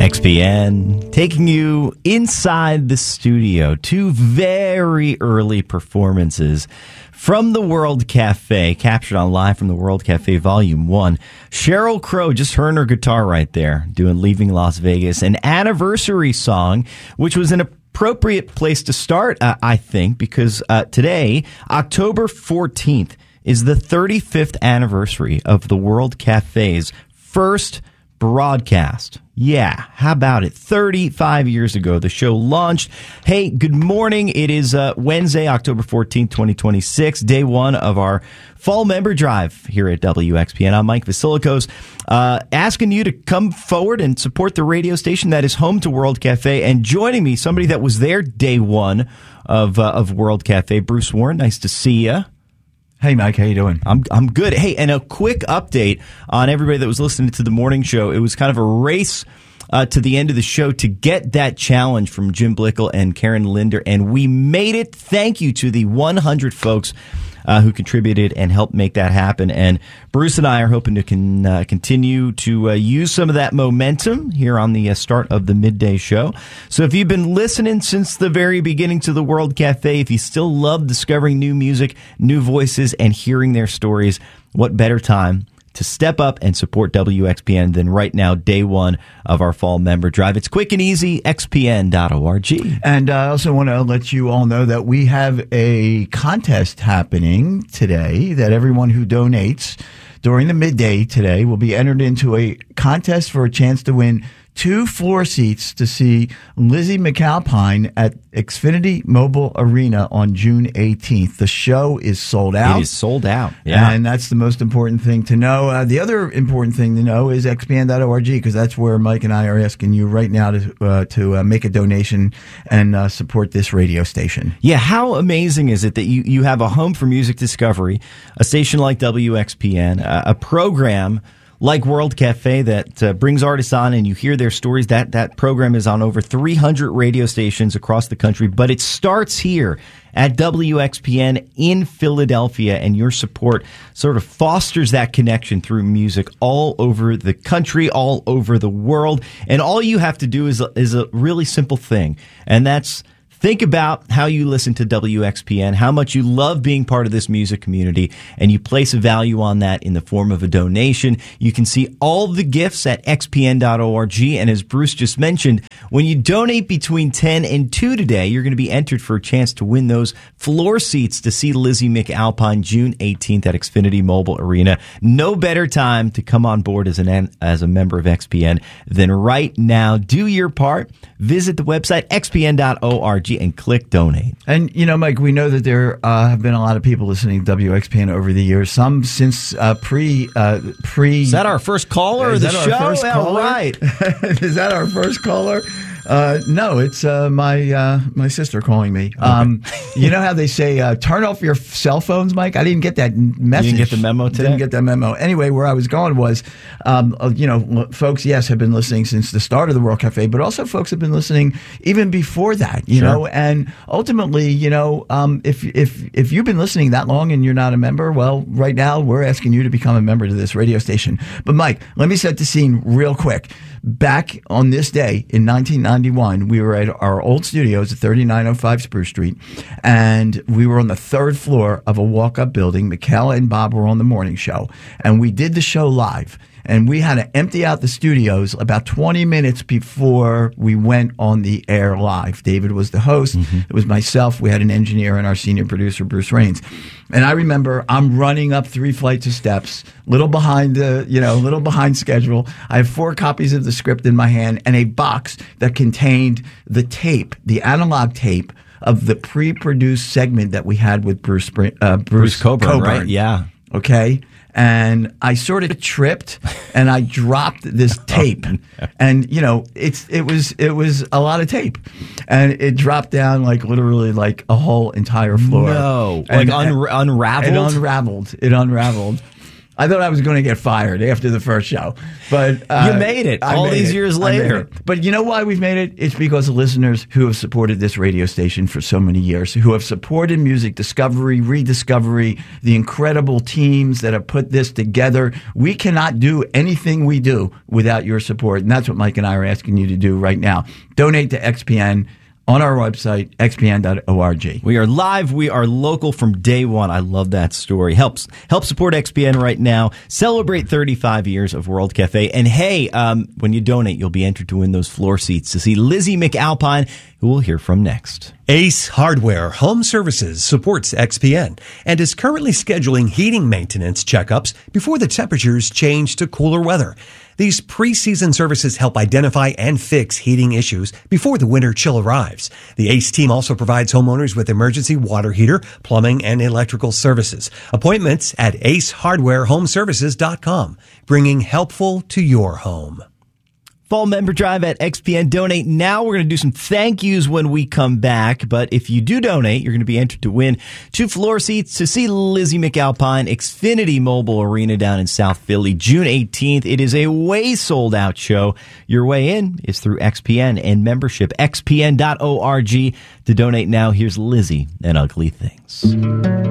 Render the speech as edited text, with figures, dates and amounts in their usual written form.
XPN, taking you inside the studio. Two very early performances from the World Cafe, captured on Live from the World Cafe Volume 1. Sheryl Crow, just her and her guitar right there, doing Leaving Las Vegas, an anniversary song, which was an appropriate place to start, I think, because today, October 14th, is the 35th anniversary of the World Cafe's first broadcast. Yeah, how about it? 35 years ago, the show launched. Hey, good morning. It is Wednesday, October 14th, 2026, day one of our fall member drive here at WXPN. I'm Mike Vasilikos, asking you to come forward and support the radio station that is home to World Cafe. And joining me, somebody that was there day one of World Cafe, Bruce Warren. Nice to see you. Hey, Mike, how you doing? I'm good. Hey, and a quick update on everybody that was listening to the morning show. It was kind of a race to the end of the show to get that challenge from Jim Blickel and Karen Linder, and we made it. Thank you to the 100 folks who contributed and helped make that happen. And Bruce and I are hoping to continue to use some of that momentum here on the start of the midday show. So if you've been listening since the very beginning to the World Cafe, if you still love discovering new music, new voices, and hearing their stories, what better time to step up and support WXPN than right now, day one of our fall member drive. It's quick and easy, xpn.org. And I also want to let you all know that we have a contest happening today, that everyone who donates during the midday today will be entered into a contest for a chance to win 2 floor seats to see Lizzie McAlpine at Xfinity Mobile Arena on June 18th. The show is sold out. It is sold out. Yeah. And that's the most important thing to know. The other important thing to know is xpn.org, because that's where Mike and I are asking you right now to make a donation and support this radio station. Yeah, how amazing is it that you have a home for music discovery, a station like WXPN, a program like World Cafe that brings artists on and you hear their stories. That program is on over 300 radio stations across the country, but it starts here at WXPN in Philadelphia, and your support sort of fosters that connection through music all over the country, all over the world. And all you have to do is a really simple thing, and that's think about how you listen to WXPN, how much you love being part of this music community, and you place a value on that in the form of a donation. You can see all the gifts at xpn.org, and as Bruce just mentioned, when you donate between 10 and 2 today, you're going to be entered for a chance to win those floor seats to see Lizzie McAlpine June 18th at Xfinity Mobile Arena. No better time to come on board as a member of XPN than right now. Do your part. Visit the website xpn.org and click donate. And, you know, Mike, we know that there have been a lot of people listening to WXPN over the years, some since pre. Is that our first caller of the show? First caller? Right. Is that our first caller? No, it's my sister calling me. Okay. You know how they say, turn off your cell phones, Mike? I didn't get that message. You didn't get the memo today? Didn't get that memo. Anyway, where I was going was, folks, yes, have been listening since the start of the World Cafe, but also folks have been listening even before that, you know, and ultimately, if you've been listening that long and you're not a member, well, right now we're asking you to become a member to this radio station. But Mike, let me set the scene real quick. Back on this day in 1991, we were at our old studios at 3905 Spruce Street, and we were on the 3rd floor of a walk-up building. Michaela and Bob were on the morning show, and we did the show live. And we had to empty out the studios about 20 minutes before we went on the air live. David was the host. Mm-hmm. It was myself. We had an engineer and our senior producer, Bruce Rains. And I remember I'm running up 3 flights of steps, little behind schedule. I have 4 copies of the script in my hand and a box that contained the tape, the analog tape of the pre-produced segment that we had with Bruce Coburn, right? Yeah. Okay. And I sort of tripped and I dropped this tape. And, it was a lot of tape. And it dropped down literally a whole entire floor. No. And, unraveled? It unraveled. I thought I was going to get fired after the first show, but you made it all these years later. But you know why we've made it? It's because of listeners who have supported this radio station for so many years, who have supported music discovery, rediscovery, the incredible teams that have put this together. We cannot do anything we do without your support, and that's what Mike and I are asking you to do right now. Donate to XPN on our website, xpn.org. We are live. We are local from day one. I love that story. Help support XPN right now. Celebrate 35 years of World Cafe. And hey, when you donate, you'll be entered to win those floor seats to see Lizzie McAlpine, who we'll hear from next. Ace Hardware Home Services supports XPN and is currently scheduling heating maintenance checkups before the temperatures change to cooler weather. These pre-season services help identify and fix heating issues before the winter chill arrives. The ACE team also provides homeowners with emergency water heater, plumbing, and electrical services. Appointments at acehardwarehomeservices.com, bringing helpful to your home. Fall member drive at XPN. Donate now. We're going to do some thank yous when we come back. But if you do donate, you're going to be entered to win 2 floor seats to see Lizzie McAlpine, Xfinity Mobile Arena down in South Philly, June 18th. It is a way sold out show. Your way in is through XPN and membership. XPN.org to donate now. Here's Lizzie and Ugly Things.